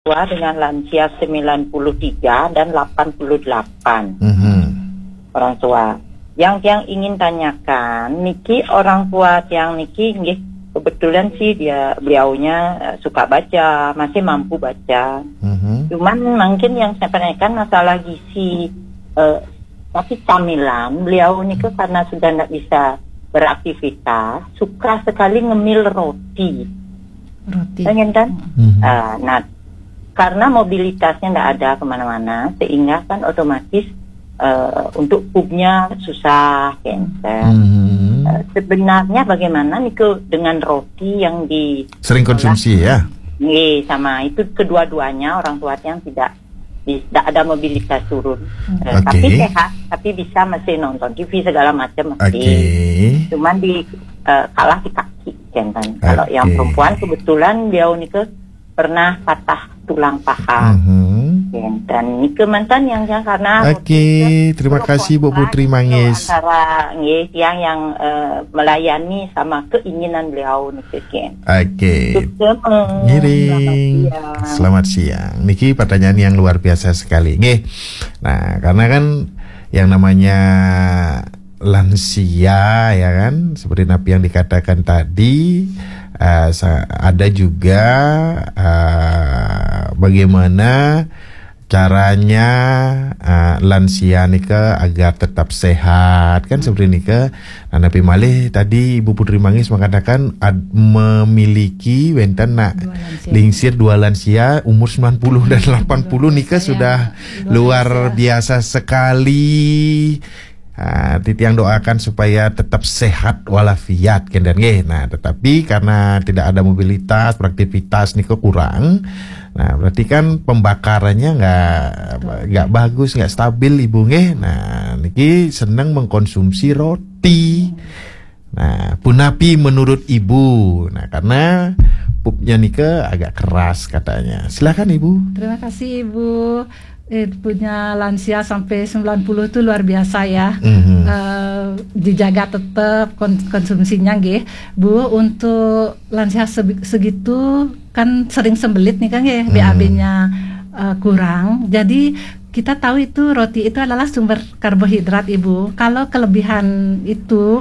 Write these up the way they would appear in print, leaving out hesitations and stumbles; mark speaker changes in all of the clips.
Speaker 1: tua dengan lansia 93 dan 88 orang tua. Yang ingin tanyakan, niki orang tua yang niki kebetulan sih beliaunya suka baca, masih mampu baca. Cuman mungkin yang saya tanyakan masalah gizi, tapi camilan beliau niki karena sudah tidak bisa beraktivitas, suka sekali ngemil roti. Pengen kan? Nah, karena mobilitasnya tidak ada kemana-mana, sehingga kan otomatis untuk pupnya susah, cancer. Sebenarnya bagaimana nih dengan roti yang
Speaker 2: sering konsumsi ya?
Speaker 1: Nih, sama itu kedua-duanya orang tua yang tidak ada mobilitas turun, tapi sehat, tapi bisa masih nonton TV segala macam masih. Cuman kalah di kaki, kan? Kalau yang perempuan kebetulan dia pernah patah tulang paha. Dan nike mantan yang karena
Speaker 2: terima kasih Bu Putri Manggis.
Speaker 1: Antara yang melayani sama keinginan beliau nike.
Speaker 2: Ngiring. Selamat siang. Niki pertanyaan yang luar biasa sekali. Nah, karena kan yang namanya lansia ya kan, seperti Nabi yang dikatakan tadi, ada juga bagaimana caranya lansia nika agar tetap sehat kan, seperti nika. Nah, Nabi Malih tadi Ibu Putri Manggis mengatakan memiliki wenten lingsir dua lansia umur 90 dan 80 nika sudah luar biasa sekali. Titiang doakan supaya tetap sehat walafiat kendan nggih. Nah, tetapi karena tidak ada mobilitas, beraktivitas nih kurang. Nah, berarti kan pembakarannya nggak bagus, nggak stabil Ibu nggih. Nah, niki senang mengkonsumsi roti. Nah, punapi menurut Ibu. Nah, karena pupnya nika agak keras katanya. Silakan Ibu.
Speaker 3: Terima kasih Ibu. Punya lansia sampai 90 itu luar biasa ya. Dijaga tetap konsumsinya nggih. Bu, untuk lansia segitu kan sering sembelit nih kan ya, BAB-nya kurang. Jadi kita tahu itu roti itu adalah sumber karbohidrat Ibu. Kalau kelebihan itu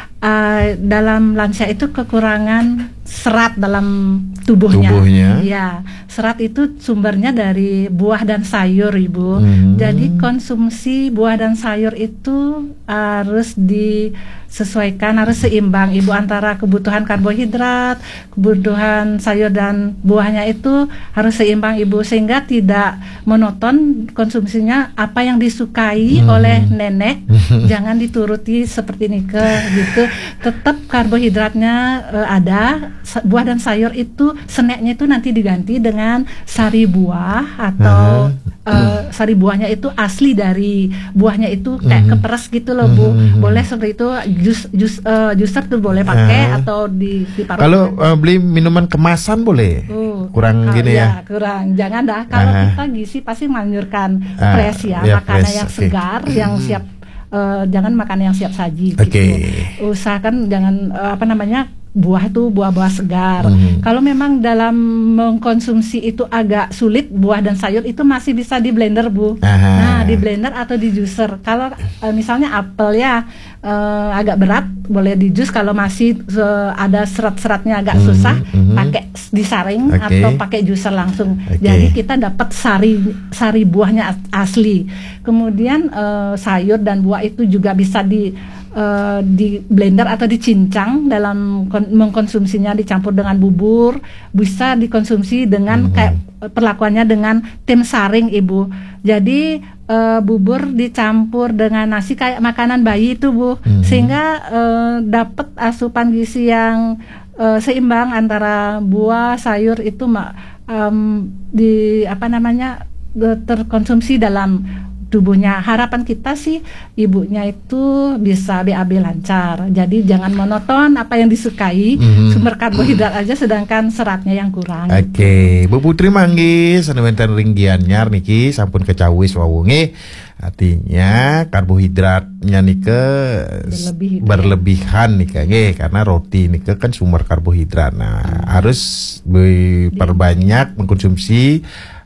Speaker 3: dalam lansia itu kekurangan serat dalam tubuhnya. Ya, serat itu sumbernya dari buah dan sayur Ibu. Jadi konsumsi buah dan sayur itu harus disesuaikan, harus seimbang Ibu, antara kebutuhan karbohidrat, kebutuhan sayur dan buahnya itu harus seimbang Ibu, sehingga tidak monoton konsumsinya apa yang disukai oleh nenek. Jangan dituruti seperti nike gitu. Tetap karbohidratnya ada. Buah dan sayur itu snacknya itu nanti diganti dengan sari buah atau sari buahnya itu asli dari buahnya itu kayak keperes gitu loh Bu. Boleh seperti itu, juicer tuh boleh pakai atau diparut.
Speaker 2: Kalau beli minuman kemasan boleh? Kurang gini ya?
Speaker 3: Kurang. Jangan dah. Kalau kita gizi pasti menganjurkan fresh ya, makanan yang segar, yang siap. Jangan makan yang siap saji gitu. Usahakan jangan buah itu buah-buah segar. Kalau memang dalam mengkonsumsi itu agak sulit, buah dan sayur itu masih bisa di blender Bu. Nah, di blender atau di juicer. Kalau misalnya apel ya agak berat, boleh di jus. Kalau masih ada serat-seratnya agak susah, pakai disaring atau pakai juicer langsung. Jadi kita dapat sari buahnya asli. Kemudian sayur dan buah itu juga bisa di blender atau dicincang dalam mengkonsumsinya, dicampur dengan bubur, bisa dikonsumsi dengan kayak perlakuannya dengan tim saring Ibu. Jadi bubur dicampur dengan nasi kayak makanan bayi itu Bu, sehingga dapat asupan gizi yang seimbang antara buah, sayur itu terkonsumsi dalam tubuhnya. Harapan kita sih ibunya itu bisa BAB lancar. Jadi jangan monoton apa yang disukai, sumber karbohidrat aja sedangkan seratnya yang kurang.
Speaker 2: Oke, Bu Putri manggis sanewenten ringgianyar niki sampun kecawis wawunge. Artinya karbohidratnya nike berlebihan nih nggih, karena roti nike kan sumber karbohidrat. Nah, harus diperbanyak mengkonsumsi